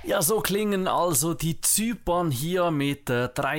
Ja, so klingen also die Zypern hier mit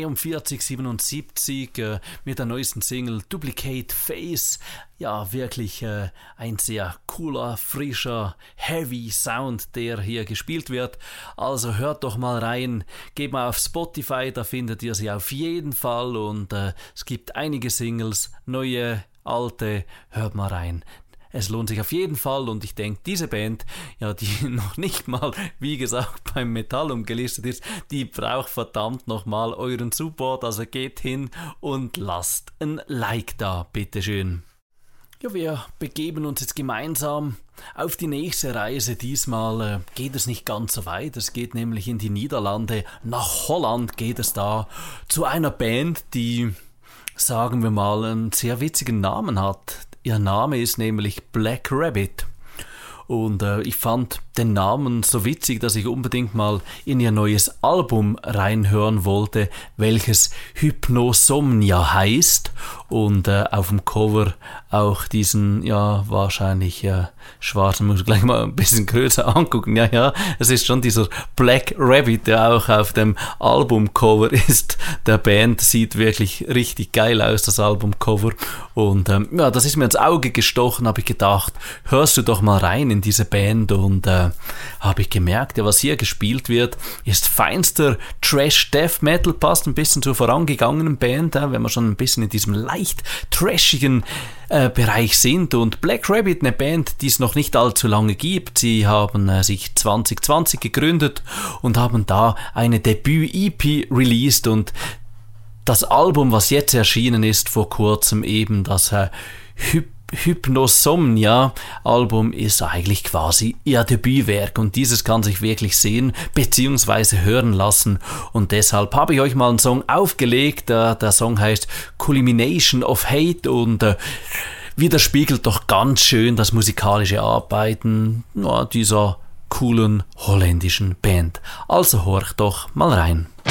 4377 mit der neuesten Single Duplicate Face. Ja, wirklich ein sehr cooler, frischer, heavy Sound, der hier gespielt wird. Also hört doch mal rein, geht mal auf Spotify, da findet ihr sie auf jeden Fall. Und es gibt einige Singles, neue, alte, hört mal rein. Es lohnt sich auf jeden Fall und ich denke, diese Band, ja, die noch nicht mal, wie gesagt, beim Metallum gelistet ist, die braucht verdammt nochmal euren Support, also geht hin und lasst ein Like da, bitteschön. Ja, wir begeben uns jetzt gemeinsam auf die nächste Reise. Diesmal geht es nicht ganz so weit, es geht nämlich in die Niederlande, nach Holland geht es da zu einer Band, die, sagen wir mal, einen sehr witzigen Namen hat. Ihr Name ist nämlich Black Rabbit und ich fand den Namen so witzig, dass ich unbedingt mal in ihr neues Album reinhören wollte, welches Hypnosomnia heißt und auf dem Cover auch diesen, ja, wahrscheinlich schwarzen, muss ich gleich mal ein bisschen größer angucken, ja, es ist schon dieser Black Rabbit, der auch auf dem Albumcover ist, der Band, sieht wirklich richtig geil aus, das Albumcover und ja, das ist mir ins Auge gestochen, habe ich gedacht, hörst du doch mal rein in diese Band und habe ich gemerkt, ja, was hier gespielt wird, ist feinster Trash-Death Metal, passt ein bisschen zur vorangegangenen Band, wenn wir schon ein bisschen in diesem leicht trashigen Bereich sind und Black Rabbit, eine Band, die es noch nicht allzu lange gibt, sie haben sich 2020 gegründet und haben da eine Debüt-EP released und das Album, was jetzt erschienen ist, vor kurzem eben das Hypnosomnia-Album ist eigentlich quasi ihr Debütwerk und dieses kann sich wirklich sehen bzw. hören lassen und deshalb habe ich euch mal einen Song aufgelegt, der Song heißt Culmination of Hate und widerspiegelt doch ganz schön das musikalische Arbeiten dieser coolen holländischen Band. Also horcht doch mal rein.